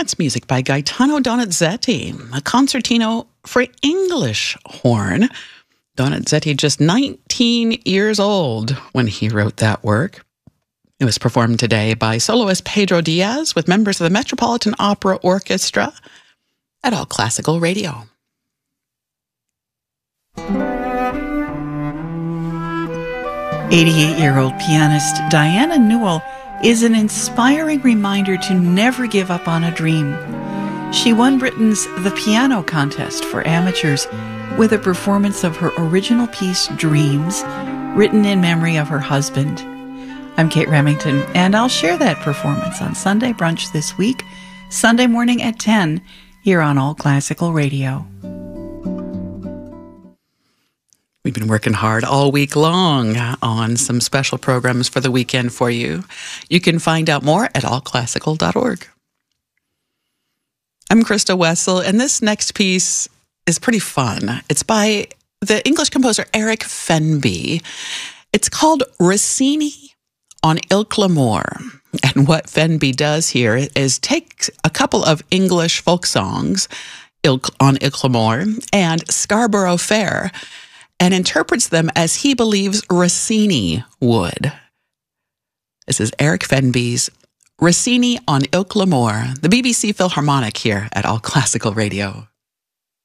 That's music by Gaetano Donizetti, a concertino for English horn. Donizetti just 19 years old when he wrote that work. It was performed today by soloist Pedro Diaz with members of the Metropolitan Opera Orchestra at All Classical Radio. "88-year-old pianist Diana Newell is an inspiring reminder to never give up on a dream. She won Britain's The Piano Contest for amateurs with a performance of her original piece, Dreams, written in memory of her husband. I'm Kate Remington, and I'll share that performance on Sunday Brunch this week, Sunday morning at 10, here on All Classical Radio. We've been working hard all week long on some special programs for the weekend for you. You can find out more at allclassical.org. I'm Krista Wessel, and this next piece is pretty fun. It's by the English composer Eric Fenby. It's called Rossini on Il Clamore. And what Fenby does here is take a couple of English folk songs on Il Clamore and Scarborough Fair and interprets them as he believes Rossini would. This is Eric Fenby's Rossini on Il Clamore, the BBC Philharmonic here at All Classical Radio.